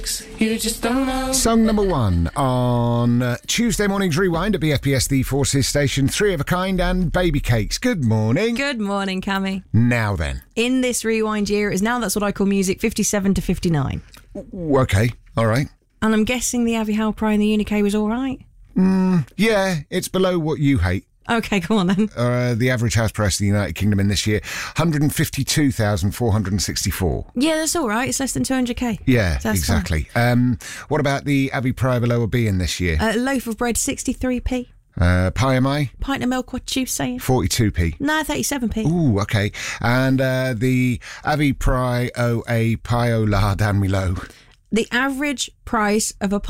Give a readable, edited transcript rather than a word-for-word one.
You just don't know. Song number one on Tuesday morning's Rewind at BFBS The Forces Station. Three of a Kind and Baby Cakes. Good morning. Good morning, Cammy. Now then. In this rewind year, it is now that's what I call music, 57 to 59. Okay, all right. And I'm guessing the Avi Howe Pry in the Unique was all right? Yeah, it's below what you hate. Okay, come on then. The average house price in the United Kingdom in this year, 152,464. Yeah, that's all right. It's less than 200k. Yeah, So that's exactly. What about the Avi Pry below a B in this year? A loaf of bread, 63p. Pie am I? Pint of milk, what you saying? 42p. No, 37p. Ooh, okay. And the Avi Pry o a pie o lard and me low. The average price of a